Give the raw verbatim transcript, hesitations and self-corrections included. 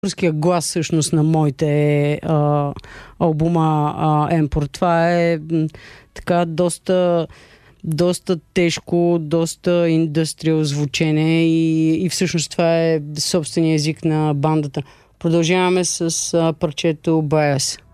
Турския глас всъщност на моите а, албума а, Емпор. Това е м, така доста, доста тежко, доста индустриал звучене и, и всъщност това е собствения език на бандата. Продължаваме с а, парчето Bias.